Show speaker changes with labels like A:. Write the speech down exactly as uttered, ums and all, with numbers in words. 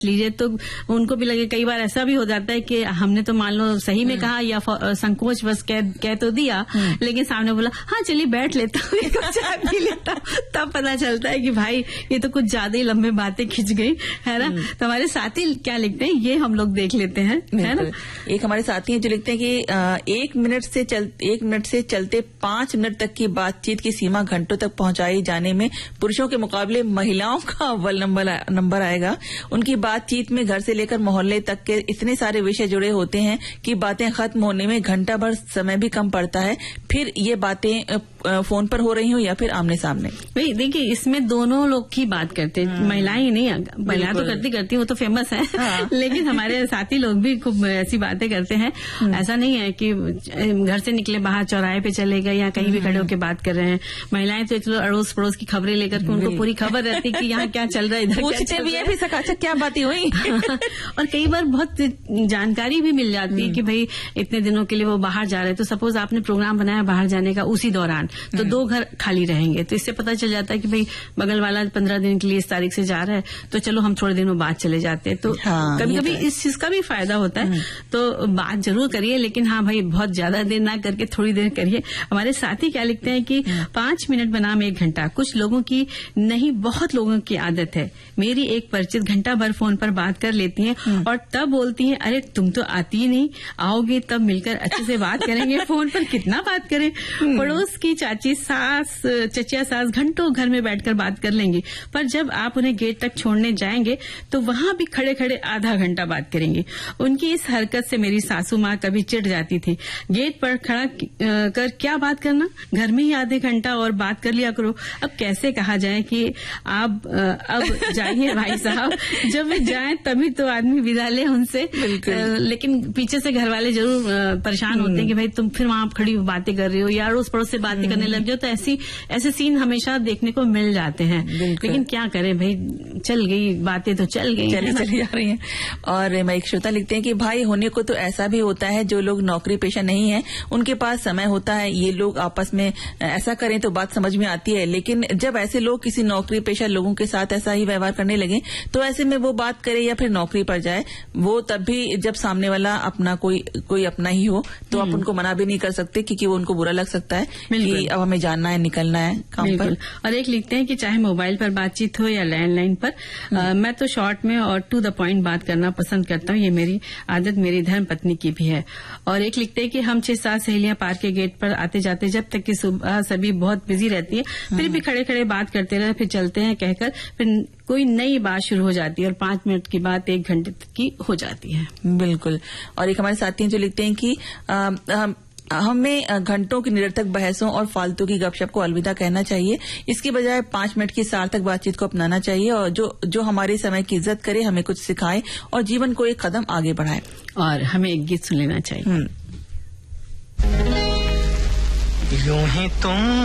A: लीजिए तो उनको भी लगे। कई बार ऐसा भी हो जाता है कि हमने तो मान लो सही में कहा या संकोच बस कह, कह तो दिया, लेकिन सामने बोला हाँ चलिए बैठ लेता हूँ चाय पी लेता हूँ, तब पता चलता है कि भाई ये तो कुछ ज्यादा ही लंबे बातें खिंच गई, है ना। तो हमारे साथी क्या लिखते हैं ये हम लोग देख लेते हैं, है ना।
B: एक हमारे साथी हैं जो लिखते हैं कि एक मिनट से चल एक मिनट से चलते पांच मिनट तक की बातचीत की सीमा घंटों तक पहुंचाई जाने में पुरुषों के मुकाबले महिलाओं का अव्वल नंबर नंबर आएगा। उनकी बातचीत में घर से लेकर मोहल्ले तक के इतने सारे विषय जुड़े होते हैं कि बातें खत्म होने में घंटा भर समय भी कम पड़ता है, फिर ये बातें फोन पर हो रही हो या फिर आमने सामने।
A: भाई देखिए इसमें दोनों लोग की बात करते हैं, महिलाएं ही नहीं, महिलाएं तो करती करती वो तो फेमस है, हाँ। लेकिन हमारे साथी लोग भी खूब ऐसी बातें करते हैं। ऐसा नहीं है कि घर से निकले बाहर चौराहे पे चले गए या कहीं भी खड़े होकर बात कर रहे हैं। महिलाएं तो चलो अड़ोस पड़ोस की खबरें लेकर के उनको पूरी खबर रहती कि यहाँ क्या चल रहा है, इधर
B: पूछते भी है फिर सकाचक क्या बातें हुई
A: और कई बार बहुत जानकारी भी मिल जाती है कि भाई इतने दिनों के लिए वो बाहर जा रहे हैं। तो सपोज आपने प्रोग्राम बनाया बाहर जाने का, उसी दौरान तो दो घर खाली रहेंगे, तो इससे पता चल जाता है कि भाई बगल वाला पंद्रह दिन के लिए इस तारीख से जा रहा है, तो चलो हम थोड़े दिनों बाद चले जाते हैं। तो
B: हाँ,
A: कभी कभी इस चीज का भी फायदा होता है। तो बात जरूर करिए, लेकिन हाँ भाई बहुत ज्यादा देर ना करके थोड़ी देर करिए। हमारे साथी क्या लिखते हैं कि पांच मिनट बनाम एक घंटा, कुछ लोगों की नहीं बहुत लोगों की आदत है। मेरी एक परिचित घंटा भर फोन पर बात कर लेती हैं और तब बोलती हैं अरे तुम तो आती ही नहीं, आओगे तब मिलकर अच्छे से बात करेंगे। फोन पर कितना बात करें। पड़ोस की चाची सास चचिया सास घंटों घर में बैठकर बात कर लेंगी, पर जब आप उन्हें गेट तक छोड़ने जाएंगे तो वहां भी खड़े खड़े आधा घंटा बात करेंगी। उनकी इस हरकत से मेरी सासू माँ कभी चिढ़ जाती थी। गेट पर खड़ा कर क्या बात करना, घर में ही आधे घंटा और बात कर लिया करो। अब कैसे कहा जाए कि आप अब जाइए भाई साहब, जब वे जाएं तभी तो आदमी विदा ले उनसे, लेकिन पीछे से घर वाले जरूर परेशान होते हैं कि भाई तुम फिर वहां खड़ी बातें कर रही हो या अड़ोस पड़ोस से बातें करने लग जाओ। तो ऐसी ऐसे सीन हमेशा देखने को मिल जाते हैं, लेकिन क्या करें भाई, चल गई बातें तो चल गई,
B: चली चली जा रही हैं। और एक श्रोता लिखते हैं कि भाई होने को तो ऐसा भी होता है जो लोग नौकरी पेशा नहीं है उनके पास समय होता है, ये लोग आपस में ऐसा करें तो बात समझ में आती है, लेकिन जब ऐसे लोग किसी नौकरी पेशा लोगों के साथ ऐसा ही व्यवहार करने लगे तो ऐसे में वो बात करे या फिर नौकरी पर जाए, वो तब भी जब सामने वाला अपना कोई कोई अपना ही हो तो आप उनको मना भी नहीं कर सकते, क्योंकि वो उनको बुरा लग सकता है कि अब हमें जानना है निकलना है काम पर।
A: और एक लिखते हैं कि चाहे मोबाइल पर बातचीत हो या लैंडलाइन पर, आ, मैं तो शॉर्ट में और टू द पॉइंट बात करना पसंद करता हूँ, ये मेरी आदत मेरी धर्म पत्नी की भी है। और एक लिखते हैं कि हम छह सात सहेलियां पार्क के गेट पर आते जाते जब तक कि सुबह सभी बहुत बिजी रहती है, फिर भी खड़े खड़े बात करते रहे, फिर चलते हैं कहकर फिर कोई नई बात शुरू हो जाती है और पांच मिनट की बात एक घंटे की हो जाती है।
B: बिल्कुल। और एक हमारे साथी जो लिखते हैं कि आ, हम हमें घंटों की निरर्थक बहसों और फालतू की गपशप को अलविदा कहना चाहिए, इसके बजाय पांच मिनट की सार्थक बातचीत को अपनाना चाहिए और जो जो हमारे समय की इज्जत करे, हमें कुछ सिखाए और जीवन को एक कदम आगे बढ़ाए।
A: और हमें एक गीत सुन लेना चाहिए।
C: यूं ही तुम